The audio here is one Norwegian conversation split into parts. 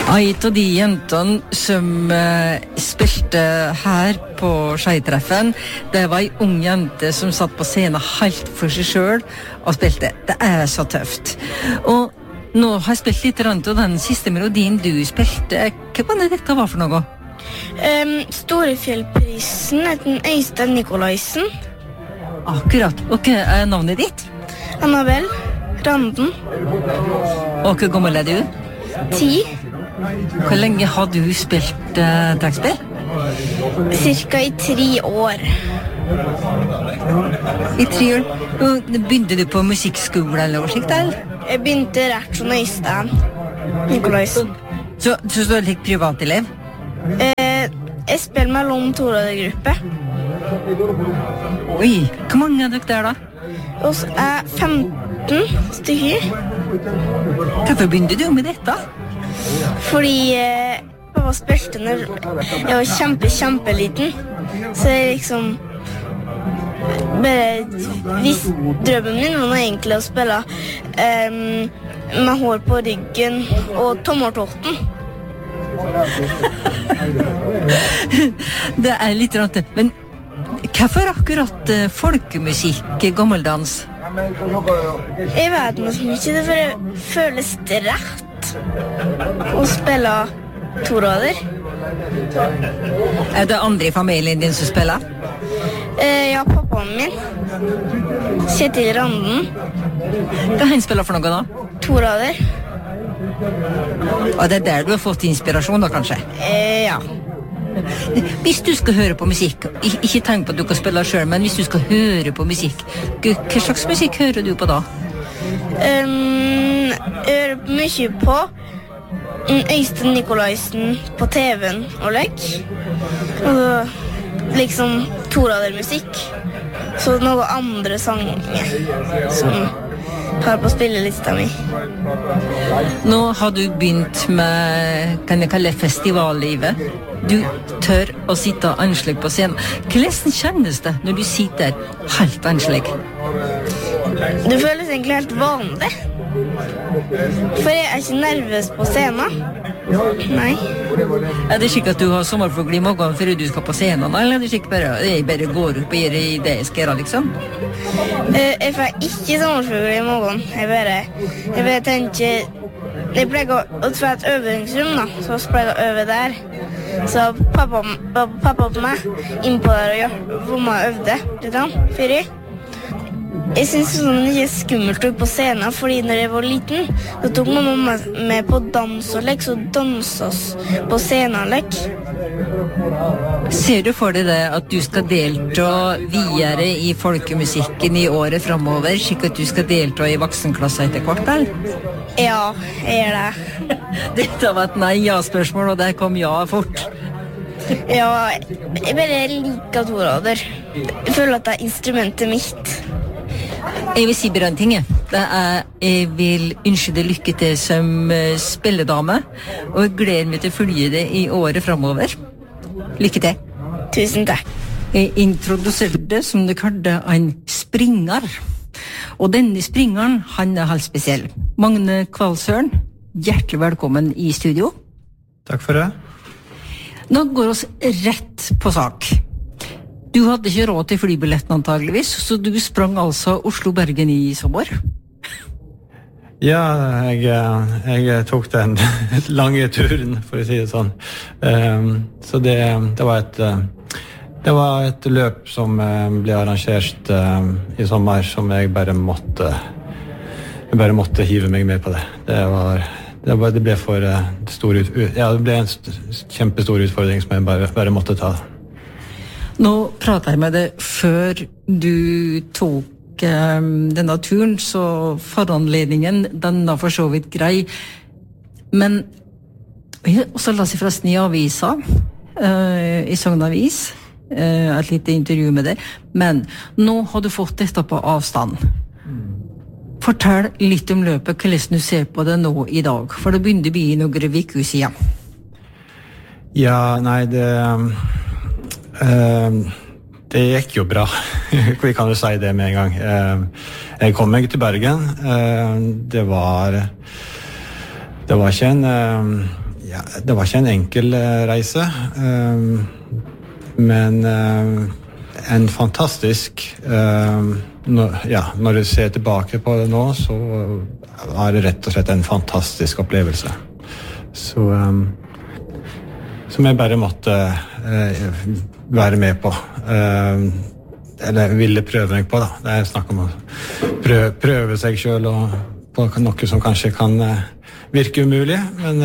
Et av de jentene som spilte her på Skei-treffen, det var en ung jente som satt på scenen helt for seg selv og spilte. Det så tøft. Og nå har jeg spilt litt av den siste melodien du spilte. Hva var det dette var for noe? Storefjellprisen heter Øystein Nikolaisen. Akkurat. Og hva navnet ditt? Annabelle Randen. Og hvor gammel du? 10. Hvor lenge har du spilt trekkspill? Cirka i 3 år. I 3 år? Og begynte du på musikkskole eller noe slikt, eller? Jeg begynte rett som Øystein Nikolaisen. Så du er litt privatelev? Jeg spiller mellom torådergruppe. Oi, hvor mange dere der da? Og så 15 stykker. Hvorfor begynte du med dette? Fordi pappa spilte når jeg var kjempeliten. Så jeg liksom bare drømmen min var egentlig å spille med hår på ryggen og tommeltotten. Det litt rart, men hvorfor akkurat folkemusikk, gammeldans? Jeg vet ikke, det for det føles rett å spille toråder. Det andre i familien din som spiller? Ja, pappaen min. Kjetil Randen. Hva han spiller for noe da? Toråder. Og det der du har fått inspirasjon da, kanskje? Ja. Hvis du skal høre på musikk, ikke tenk på at du kan spille selv, men hvis du skal høre på musikk, hva slags musikk hører du på da? Jeg hører mye på Øystein Nikolaisen på TV-en og lek. Og liksom torådermusikk. Så noen andre sanger som har på spillelista mi. Nå har du begynt med, kan jeg kalle det, festivallivet. Du tør å sitte anslig på scenen. Hvordan kjennes det når du sitter helt anslig? Det føles egentlig helt vanlig. For jeg ikke nervøs på scenen. Nei. Det slik at du har sommerfugl i magen før du skal på scenen, eller det slik jeg bare går opp og gjør det jeg skal gjøre, liksom? Jeg får ikke sommerfugl i magen. Jeg bare tenker... Jeg pleier å få et øvingsrom, da. Så pleier jeg å øve der. Så pappa på meg innpå der og hvor man øvde litt før jeg synes sånn det ikke skummelt ut på scenen, fordi når jeg var liten, så tok mamma med på dans og lek, så danset oss på scenen og lek. Ser du for deg det at du skal delta videre i folkemusikken i året fremover, slik at du skal delta i voksenklasse etter hvert, eller? Ja, jeg gjør det. Dette var et nei-ja-spørsmål, og der kom ja fort. Ja, jeg bare liker toråder. Jeg føler at det instrumentet mitt. Jeg vil si bare en ting. Jeg vil ønske deg lykke til som spilledame, og jeg gleder meg til å følge det i året fremover. Lykke til. Tusen takk. Jeg introduserte det som det kalte en springer. Og denne springeren, han helt spesiell. Magne Kvalsøren, hjertelig velkommen i studio. Takk for det. Nå går oss rett på sak. Du hadde ikke råd til flybilletten antageligvis, så du sprang altså Oslo-Bergen i sommer? Ja, jeg tok den lange turen, for å si det sånn. Så det var et løp som ble arrangert i sommer, som jeg bare måtte hive meg med på det. Det ble for stor det ble en kjempestor utfordring som jeg bare måtte ta. Nå prater jeg med deg før du tok denne turen, så foranledningen, den var for så vidt grei. Men, og så la seg forresten i avisa, i Sognavis, et lite intervju med deg, men nå har du fått dette på avstand. Fortell litt om løpet, hvordan du ser på det nå i dag, for det begynner å bli noen uker siden. Ja, nei, det gikk jo bra. Vi kan jo si det med en gang. Jeg kom meg til Bergen. Det var ikke en ja, det var ikke en enkel reise, men en fantastisk, når du ser tilbake på det nå, så var det rett og slett en fantastisk opplevelse. Så, som jeg bare måtte være med på. Eller ville prøve meg på, da. Det er snakk om å prøve seg selv og på noe som kanskje kan virke umulig,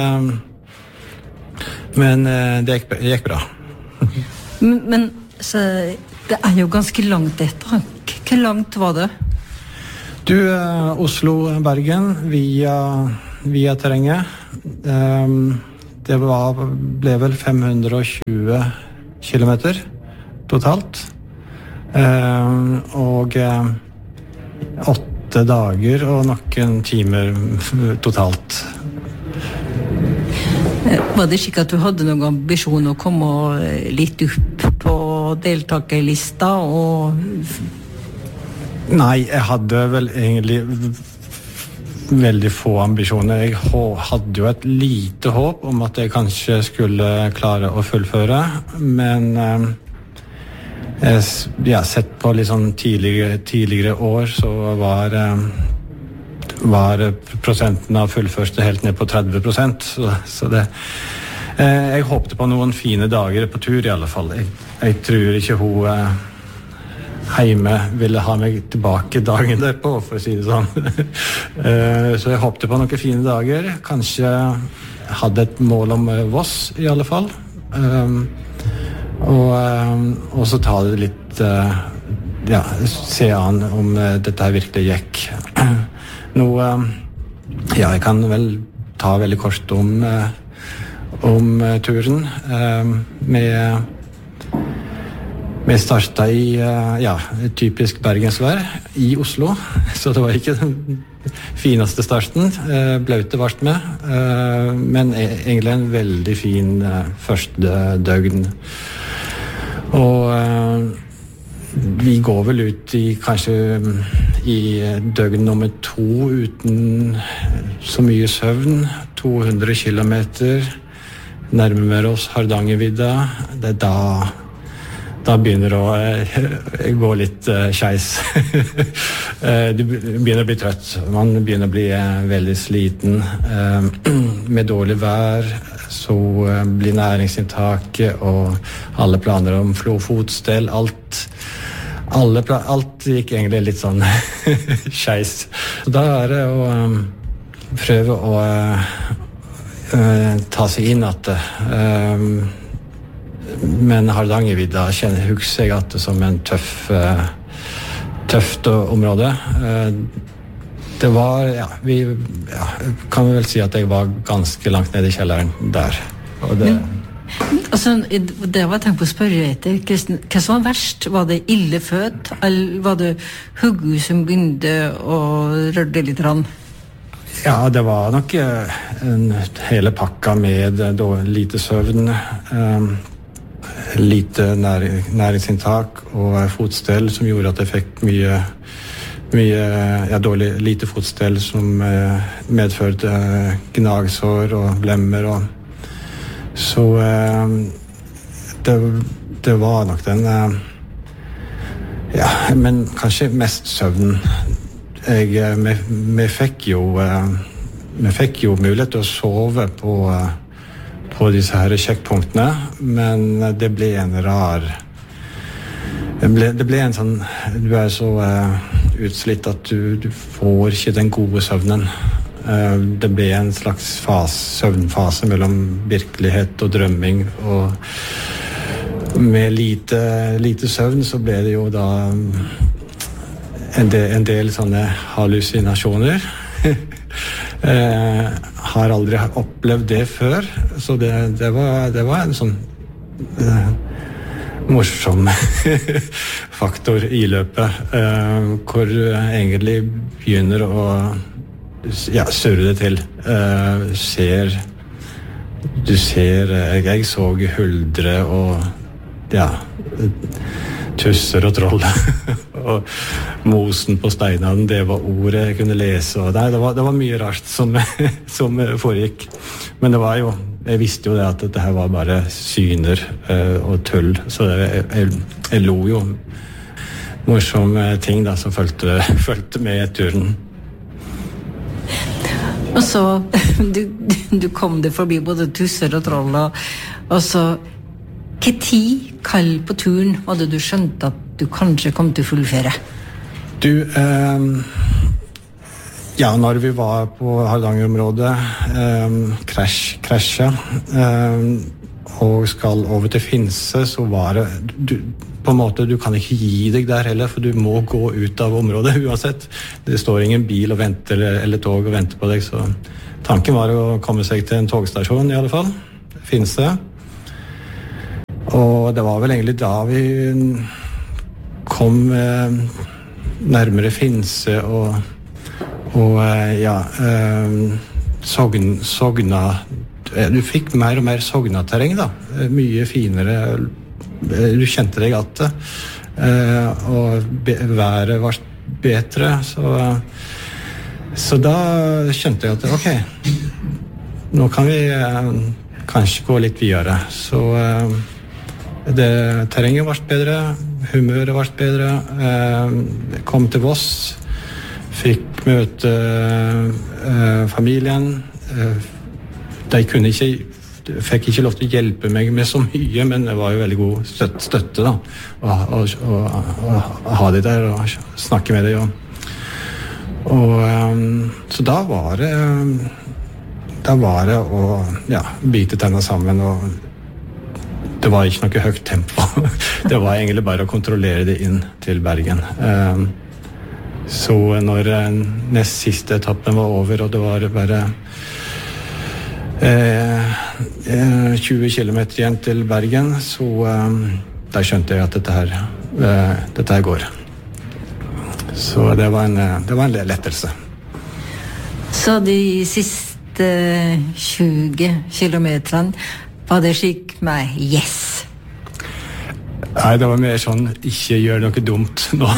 men det gikk bra. Men så, det er jo ganske langt etter. Hvor langt var det? Du, Oslo-Bergen via terrenget. Det ble vel 520 kilometer totalt. Og 8 dager og noen timer totalt. Var det slik at du hadde noen ambisjon å komme litt opp på deltakerlista? Nei, jeg hadde vel egentlig veldig få ambisjoner. Jeg hadde jo et lite håp om at jeg kanskje skulle klare å fullføre, men jeg har sett på litt sånn tidligere år, så var prosenten av fullførste helt ned på 30%, så det jeg håpte på noen fine dager på tur i alle fall. Jeg tror ikke hun hjemme ville ha meg tilbake dagen derpå, for å si det sånn. Så jeg håpte på noen fine dager, kanskje hadde et mål om Voss i alle fall. Og så ta det litt se an om dette her virkelig gikk. Nå jeg kan vel ta veldig kort om turen. Vi startet i typisk bergensvær i Oslo, så det var ikke den fineste starten. Blaute vart med, men egentlig en veldig fin første døgn. Og vi går vel ut kanskje i døgn nummer 2 uten så mye søvn. 200 kilometer, nærmer oss Hardangervidda. Det er da begynner å gå litt skeis. Du begynner å bli trøtt. Man begynner å bli veldig sliten. Med dårlig vær så blir næringsinntaket og alle planer om fotstell, alt gikk egentlig litt sånn skeis. Så da er det å prøve å ta seg inn at men Hardangervidda husker jeg at det som en tøft område. Det var, vi kan vel si at jeg var ganske langt nede i kjelleren der. Og det var jeg tenkt på å spørre etter. Hva som var verst? Var det ille født, eller var det huggu som begynte å rørde litt rann? Ja, det var nok hele pakka med lite søvn, lite næringsinntak og fotstell som gjorde at jeg fikk lite fotstell som medførte gnagsår og blemmer. Så det var nok den men kanskje mest søvn. Vi fikk jo mulighet til å sove på disse her sjekkpunktene, men det ble en rar det ble en sånn du er så utslitt at du får ikke den gode søvnen. Det ble en slags søvnfase mellom virkelighet og drømming, og med lite søvn så ble det jo da en del sånne hallusinasjoner. Har aldri opplevd det før, så det var en sånn morsom faktor i løpet, hvor du egentlig begynner å surre det til. Jeg så huldre og tusser og troll og mosen på steinene, det var ordet jeg kunne lese, og det var mye rart som foregikk, men det var jo jeg visste jo det at dette her var bare syner og tull, så jeg lo jo morsomme ting da, som følte med i turen. Og så, du kom det forbi både tusser og troll, og så, hva tid kald på turen var det du skjønte at du kanskje kom til å fullføre? Du, ja, når vi var på Hardangerområdet, krasja, og skal over til Finse, så var det, på en måte, du kan ikke gi deg der heller, for du må gå ut av området uansett. Det står ingen bil og venter, eller tog og venter på deg, så tanken var å komme seg til en togstasjon i alle fall, Finse. Og det var vel egentlig da vi kom nærmere Finse og ja, Sogna, du fikk mer og mer Sogna-terreng da, mye finere, du kjente deg at det, og været var bedre, så da skjønte jeg at ok, nå kan vi kanskje gå litt videre, så det terrenget ble bedre, humøret ble bedre, kom til Voss, fikk møte familien, de fikk ikke lov til å hjelpe meg med så mye, men det var jo veldig god støtte da, å ha de der og snakke med dem. Så da var det å ja, bite tennene sammen, og det var ikke noe høyt tempo. Det var egentlig bare å kontrollere det inn til Bergen. Så når nest siste etappen var over, og det var bare 20 kilometer igjen til Bergen, så da skjønte jeg at dette her går. Så det var en lettelse. Så de siste 20 kilometerne var det slik med yes? Nei, det var mer sånn, ikke gjør noe dumt nå.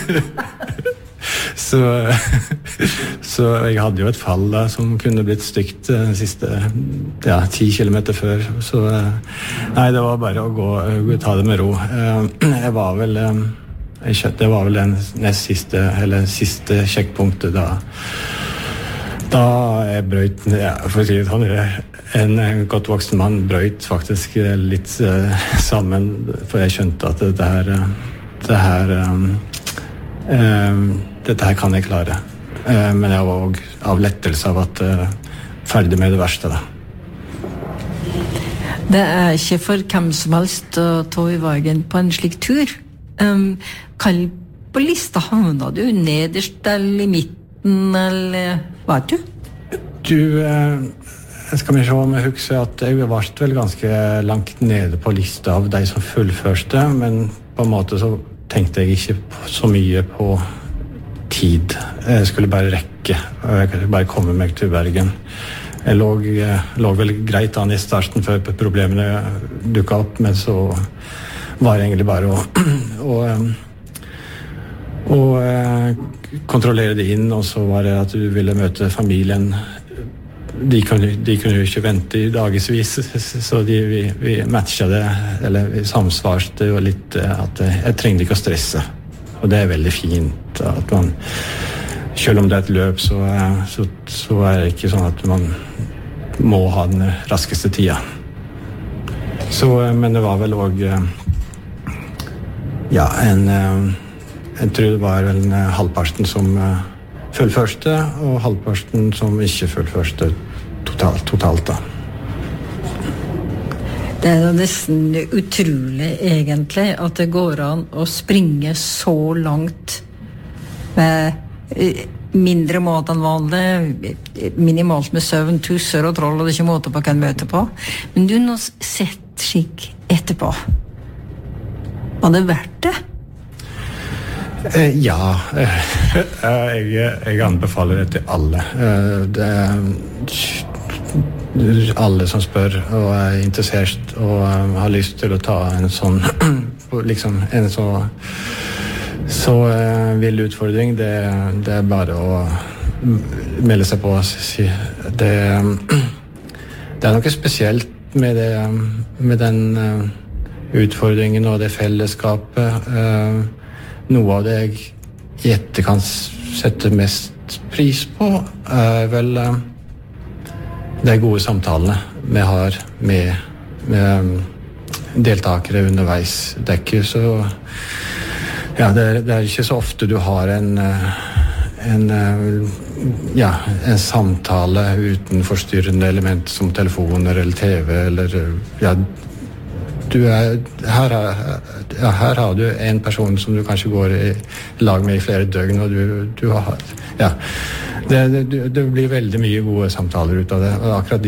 Så jeg hadde jo et fall da, som kunne blitt stygt de siste 10 kilometer før. Så nei, det var bare å ta det med ro. Det var vel den nest siste, eller siste sjekkpunktet da jeg brøyt, for å si det sånn, en godt voksen mann brøyt faktisk litt sammen, for jeg skjønte at dette her kan jeg klare. Men jeg var også av lettelse av at ferdig med det verste da. Det ikke for hvem som helst å ta i veien på en slik tur. Kall på lista, havna du nederst eller i midten, eller hva du? Skal vi se om jeg husker at jeg var vel ganske langt nede på lista av de som fullførte, men på en måte så tenkte jeg ikke så mye på tid. Jeg skulle bare rekke, og jeg kunne bare komme meg til Bergen. Jeg lå vel greit an i starten før problemene dukket opp, men så var det egentlig bare å kontrollere det inn, og så var det at du ville møte familien. De kunne jo ikke vente i dagesvis, så vi matchet det, eller vi samsvarte jo litt at jeg trengte ikke å stresse. Og det er veldig fint at man, selv om det er et løp, så er det ikke sånn at man må ha den raskeste tida. Men det var vel også, ja, jeg tror det var vel halvparten som fullførte, og halvparten som ikke fullførte totalt da. Det er jo nesten utrolig egentlig at det går an å springe så langt med mindre mat enn vanlig, minimalt med søvn, tusser og troll, og det er ikke måte på hva en møter på. Men du, nå sett skikk etterpå. Var det verdt det? Ja, jeg anbefaler det til alle. Alle som spør og er interessert og har lyst til å ta en sånn liksom en så vill utfordring, det er bare å melde seg på. Det noe spesielt med den utfordringen og det fellesskapet. Noe av det jeg i etterkant setter mest pris på, vel de gode samtalene vi har med deltakere underveis. Det ikke så det ikke så ofte du har en samtale uten forstyrrende element som telefoner eller TV eller her har du en person som du kanskje går i lag med i flere døgn, og du har det blir veldig mye gode samtaler ut av det, og akkurat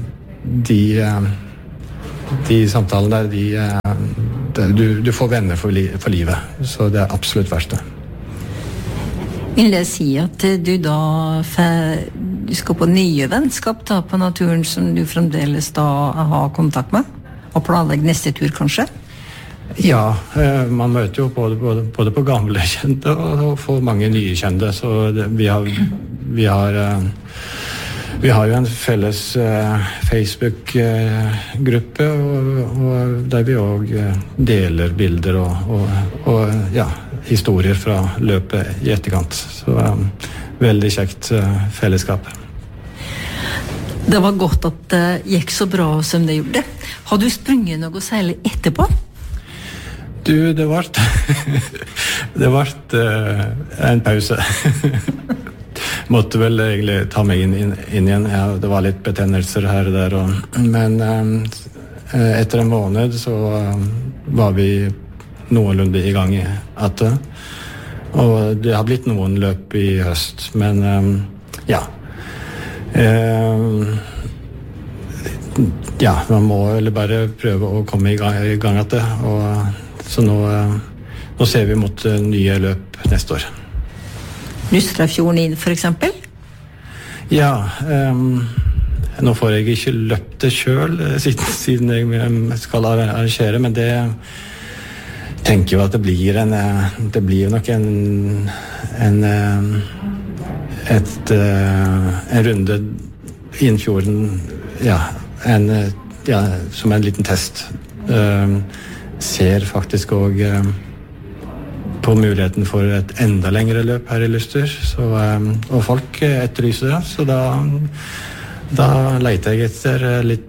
de samtalene der du får venner for livet, så det absolutt verste. Vil jeg si at du skal på nye vennskap da, på naturen som du fremdeles da har kontakt med, og planlegge neste tur kanskje? Ja, man møter jo både på gamle kjente og får mange nye kjente, så vi har jo en felles Facebook-gruppe, og der vi også deler bilder og historier fra løpet i etterkant. Så veldig kjekt fellesskap. Det var godt at det gikk så bra som det gjorde. Har du sprunget noe særlig etterpå? Du, det ble en pause. Måtte vel egentlig ta meg inn igjen. Ja, det var litt betennelser her og der. Men etter en måned så var vi noenlunde i gang igjen. Og det har blitt noen løp i høst, men man må bare prøve å komme i gang igjen. Så nå ser vi mot nye løp neste år. Nustrafjorden inn, for eksempel? Ja, nå får jeg ikke løpt det selv, siden jeg skal arrangere, men det tenker jo at det blir nok en runde inn fjorden, som en liten test. Ser faktisk også på muligheten for et enda lengre løp her i Luster, og folk etterlyser det, så da leter jeg etter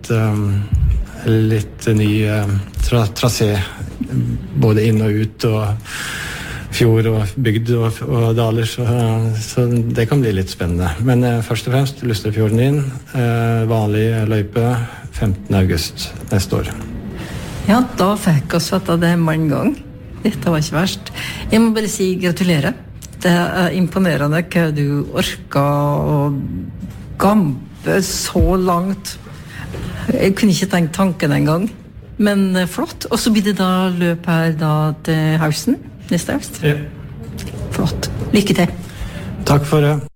litt ny trasé, både inn og ut, og fjord og bygd og daler, så det kan bli litt spennende. Men først og fremst Lusterfjorden inn, vanlig løype 15. august neste år. Ja, da fikk oss vite det med en gang. Dette var ikke verst. Jeg må bare si gratulerer. Det imponerende hva du orket å gampe så langt. Jeg kunne ikke tenkt tanken en gang. Men flott. Og så blir det da løp her da til høsten, neste høst. Ja. Flott. Lykke til. Takk for det.